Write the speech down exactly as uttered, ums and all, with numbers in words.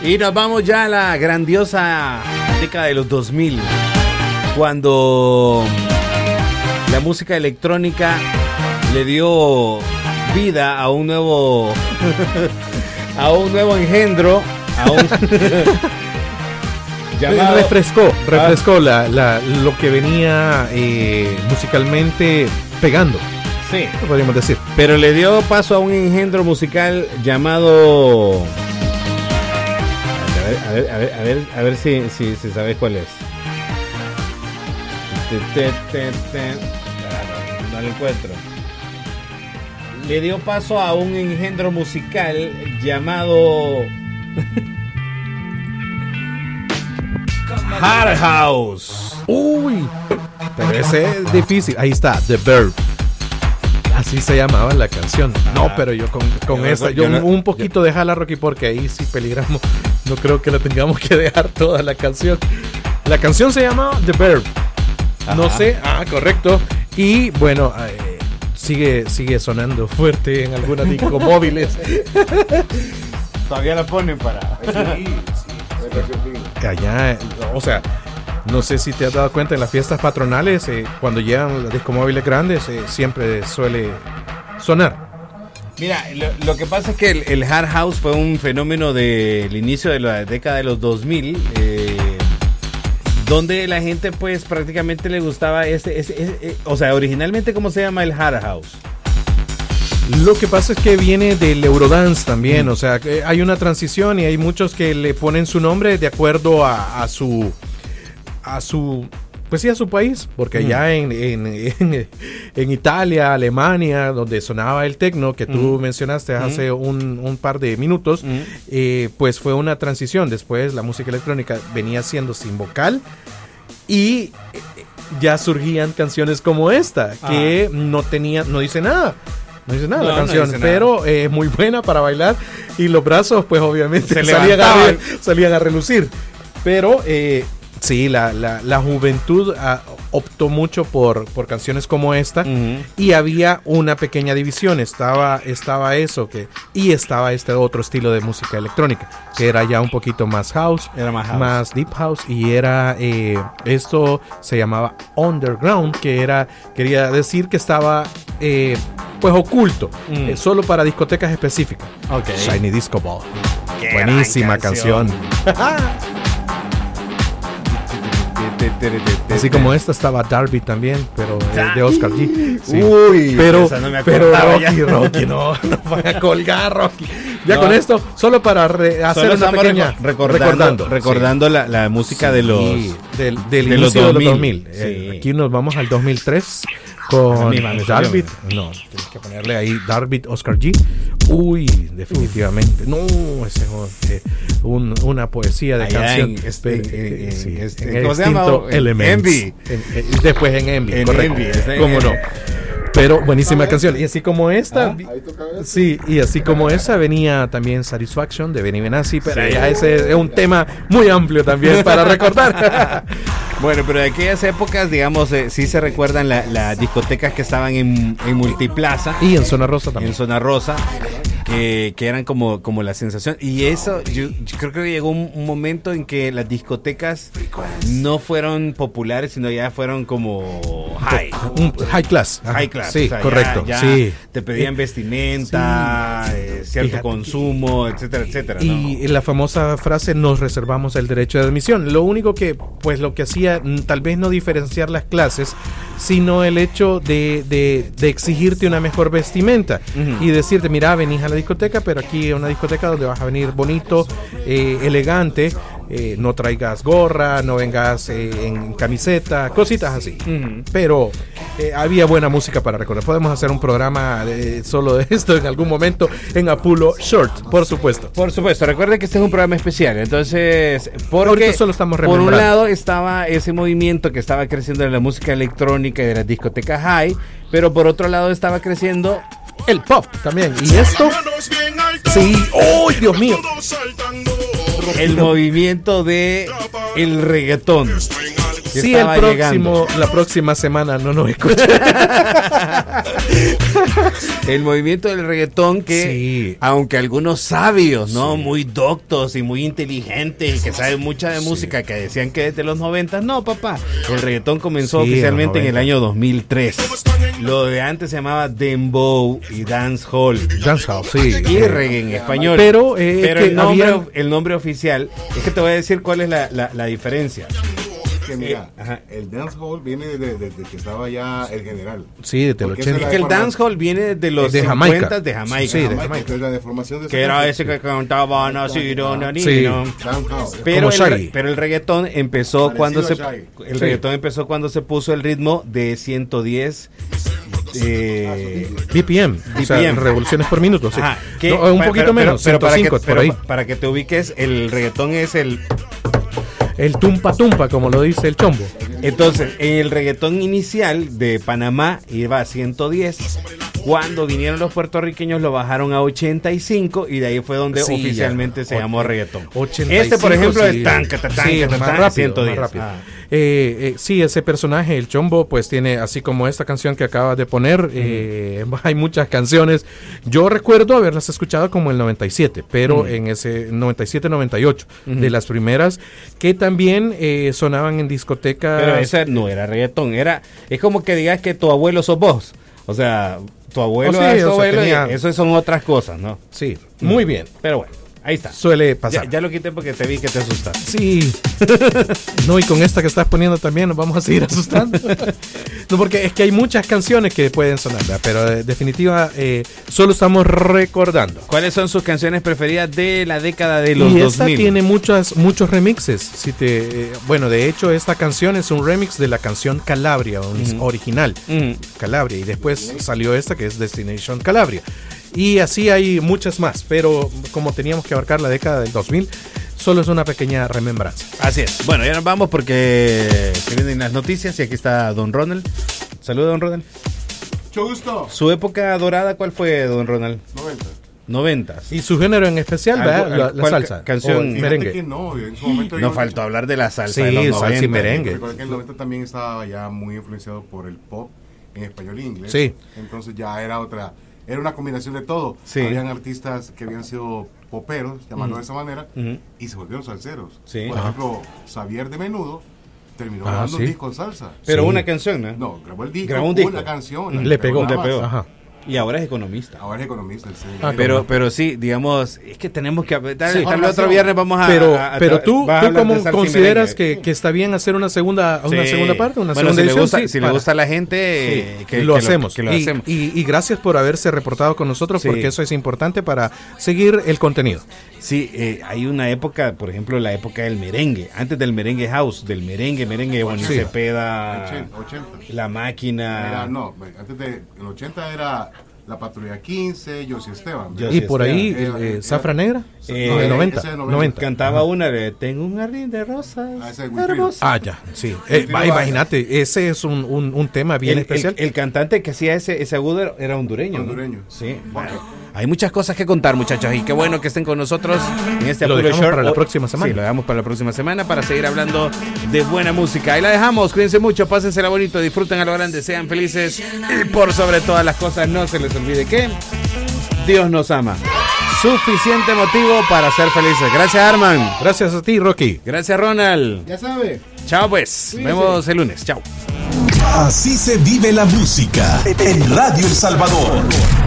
Y nos vamos ya a la grandiosa década de los dos mil, cuando la música electrónica le dio vida a un nuevo a un nuevo engendro, a un llamado, refrescó, refrescó ah, la, la, lo que venía eh, musicalmente pegando. Sí, podríamos decir. Pero le dio paso a un engendro musical llamado... A ver, a ver, a ver, a ver si, si, si sabes cuál es. No lo encuentro. Le dio paso a un engendro musical llamado Hard House. Uy, pero ese es difícil. Ahí está, The Verb. Así se llamaba la canción. Ah, no, pero yo con, con yo esta, yo, yo no, un poquito yo, de Jala Rocky, porque ahí sí peligramos. No creo que la tengamos que dejar toda la canción. La canción se llamaba The Verb. Ajá. No sé, ah, correcto. Y bueno, eh, sigue, sigue sonando fuerte en algunas discos móviles. Todavía la ponen para. Sí, sí. Allá, o sea, no sé si te has dado cuenta, en las fiestas patronales, eh, cuando llegan los discos móviles grandes, eh, siempre suele sonar. Mira, lo, lo que pasa es que el, el Hard House fue un fenómeno del inicio de la década de los dos mil, eh, donde la gente pues prácticamente le gustaba ese, ese, ese, ese, o sea, originalmente, ¿cómo se llama el Hard House? Lo que pasa es que viene del Eurodance también, mm. o sea, hay una transición y hay muchos que le ponen su nombre de acuerdo a, a su... a su pues sí a su país, porque allá mm. en, en, en, en Italia, Alemania, donde sonaba el techno que tú mm. mencionaste hace mm. un, un par de minutos, mm. eh, pues fue una transición. Después la música electrónica venía siendo sin vocal y ya surgían canciones como esta, ah. que no tenía, no dice nada. No dice nada no, la canción, no pero es eh, muy buena para bailar y los brazos pues obviamente Se salían, a, salían a relucir. Pero eh, sí, la, la, la juventud uh, optó mucho por, por canciones como esta, uh-huh. y había una pequeña división, estaba, estaba eso que y estaba este otro estilo de música electrónica, que era ya un poquito más house, era más, house. más deep house, y era eh, esto se llamaba underground, que era, quería decir que estaba eh, pues oculto, mm. eh, solo para discotecas específicas. Okay. Shiny Disco Ball. Qué buenísima canción. canción. Así como esta estaba Darby también, pero eh, de Oscar G. Sí. Uy, pero, no me pero Rocky, ya. Rocky, no, no van a colgar, Rocky. Ya no. Con esto, solo para re, hacer una pequeña recordando, recordando, recordando sí. la, la música sí. de los del, del de inicio los de los dos mil. Sí. Eh, aquí nos vamos al dos mil tres con Darby. No, tienes que ponerle ahí Darby, Oscar G. Uy, definitivamente. No, ese es eh, un, una poesía de allá canción. En este, eh, en, sí, este, en ¿cómo se llama? Elements. Envy. En, en, después en Envy. En correcto. Envy. ¿Cómo no? Pero buenísima canción. Y así como esta, ¿ah? Sí, y así como esa venía también Satisfaction de Benny Benassi, pero sí. ya ese es un tema muy amplio también para recordar. Bueno, pero de aquellas épocas, digamos, eh, sí se recuerdan las la discotecas que estaban en, en Multiplaza. Y en Zona Rosa también. En Zona Rosa. Que, que eran como, como la sensación. Y eso, yo, yo creo que llegó un, un momento en que las discotecas no fueron populares, sino ya fueron como high. Un high class. High class. Sí, o sea, correcto. Ya, ya sí. Te pedían vestimenta, sí. eh, cierto Fíjate. consumo, etcétera, etcétera. Y ¿no? la famosa frase, nos reservamos el derecho de admisión. Lo único que, pues lo que hacía, tal vez no diferenciar las clases, sino el hecho de, de, de exigirte una mejor vestimenta. Uh-huh. Y decirte, mira, venís a la discoteca, pero aquí es una discoteca donde vas a venir bonito, eh, elegante, eh, no traigas gorra, no vengas eh, en camiseta, cositas así. Uh-huh. Pero eh, había buena música para recordar. Podemos hacer un programa de, solo de esto en algún momento en Apulo Short, por supuesto. Por supuesto, recuerden que este es un programa especial, entonces, porque ahorita solo estamos por un lado estaba ese movimiento que estaba creciendo de la música electrónica y de las discotecas high, pero por otro lado estaba creciendo el pop también. Y esto, sí, ¡oh, Dios mío! El movimiento de el reggaetón. que Sí, el estaba próximo, llegando. la próxima semana no nos escucha. El movimiento del reggaetón que, Sí. aunque algunos sabios, ¿no? Muy doctos y muy inteligentes y que saben mucha de música, que decían que desde los noventa, no, papá. El reggaetón comenzó Sí, oficialmente en en el los año dos mil tres. Lo de antes se llamaba dembow y dancehall. Dancehall, sí. Y reggae en español. Pero, eh, Pero que el, nombre, habían- el nombre oficial, es que te voy a decir cuál es la, la, la diferencia. Que mira, Eh, ajá. el dancehall viene desde de, de que estaba ya el general. Sí, desde el Porque esa es ochenta. la Que el forma- dancehall viene de los De Jamaica. cincuenta de Jamaica. Sí, de Jamaica, Jamaica. entonces la deformación de esa Que era canción. ese que cantaba nacido, nanino. Sí. Dancehall. Pero Como el, Shaggy. pero el reggaetón empezó Parecido cuando se a Shaggy. el Sí. reggaetón empezó cuando se puso el ritmo de ciento diez eh, B P M, o sea, B P M. revoluciones por minuto, sí. ajá, que- No, un pa- poquito pero- menos, pero, pero para, que, ciento cinco, por pero ahí. pa- para que te ubiques, el reggaetón es el El tumpa tumpa, como lo dice el chombo. entonces en el reggaetón inicial de Panamá iba a ciento diez. Cuando vinieron los puertorriqueños lo bajaron a ochenta y cinco y de ahí fue donde Sí, oficialmente ya. se llamó reggaetón. ochenta y cinco, Este, por ejemplo, sí. es tanca, tanca, Sí, tanca, más tanca, rápido, ciento diez. más rápido. Ah. Eh, eh, sí, ese personaje, el Chombo, pues tiene, así como esta canción que acabas de poner, eh, hay muchas canciones. Yo recuerdo haberlas escuchado como el noventa y siete, pero Mm. en ese noventa y siete noventa y ocho, de las primeras, que también eh, sonaban en discotecas. Pero ese no era reggaetón, era es como que digas que tu abuelo sos vos. O sea, tu abuelo Oh, sí, es tu o sea, abuelo y tenía- eso son otras cosas, ¿no? Sí, muy bien. Pero bueno, ahí está. Suele Ya, pasar. ya lo quité porque te vi que te asustaste. Sí. No, y con esta que estás poniendo también nos vamos a seguir asustando. No, porque es que hay muchas canciones que pueden sonar, ¿verdad? Pero en definitiva eh, solo estamos recordando. ¿Cuáles son sus canciones preferidas de la década de los Y esta dos mil? tiene muchas, muchos remixes. Si te, eh, bueno, de hecho esta canción es un remix de la canción Calabria, un Ujú. original. Ujú. Calabria, y después salió esta que es Destination Calabria. Y así hay muchas más, pero como teníamos que abarcar la década del dos mil, solo es una pequeña remembranza. Así es. Bueno, ya nos vamos porque se vienen las noticias y aquí está Don Ronald. Saludos, Don Ronald. Mucho gusto. ¿Su época dorada cuál fue, Don Ronald? noventa. Noventas. Y su género en especial, Algo- ¿verdad? La, al- la ¿cuál salsa. ca- canción? o el Fíjate merengue. que no, en su momento No yo- faltó hablar de la salsa Sí, de los salsa y noventa. merengue. Recuerda que en el noventa también estaba ya muy influenciado por el pop en español e inglés. Sí. Entonces ya era otra, era una combinación de todo. Sí. Habían artistas que habían sido poperos, llamarlo de esa manera, Ujú. y se volvieron salseros. Sí. Por Ajá. ejemplo, Xavier de Menudo terminó Ah, grabando sí. un disco en salsa. Pero Sí. una canción, ¿no? No, grabó el disco, Grabó un disco. una canción. Mm. Le pegó. nada Le más. pegó. Ajá. Y ahora es economista. Ahora es economista. el señor. Ah, Pero, ¿cómo? pero sí, digamos, es que tenemos que... Tal, Sí. tal vez otro viernes vamos a... Pero, a- a- pero tú, vas a tú hablar de como salsa y consideras merengue. que, que está bien hacer una segunda, una Sí. segunda parte, una Bueno, segunda si le edición. gusta, sí, si le para- gusta a la gente, eh, Sí, que, lo que hacemos. que lo y, hacemos. y- y gracias por haberse reportado con nosotros, Sí. porque eso es importante para seguir el contenido. Sí, eh, hay una época, por ejemplo, la época del merengue. Antes del merengue house, del merengue, merengue de Juan Sí. Cepeda, ochenta, ochenta. La Máquina. Era, no, antes de, en ochenta era La Patrulla quince, José Esteban. Yo- Y sí, por está. ahí, Era- eh, era- Zafra Negra, Eh, no, el ese noventa, es de noventa. noventa. Cantaba una de Tengo un jardín de rosas. Ah, ese es Wilfrido. hermosas. Ah, ya, sí. Eh, va, imagínate, ese es un, un, un tema bien el, especial. el- el cantante que hacía ese, ese agudo era- era hondureño. ¿no? Hondureño. Sí. Bueno, hay muchas cosas que contar, muchachos. Y qué bueno que estén con nosotros en este Lo Apuro dejamos Short. para la O- próxima semana. Sí, lo dejamos para la próxima semana para seguir hablando de buena música. Ahí la dejamos. Cuídense mucho, pásensela bonito, disfruten a lo grande, sean felices. Y por sobre todas las cosas, no se les olvide que Dios nos ama. Suficiente motivo para ser felices. Gracias, Arman. Gracias a ti, Rocky. Gracias, Ronald. Ya sabe. Chao, pues. Nos vemos el lunes. Chao. Así se vive la música en Radio El Salvador.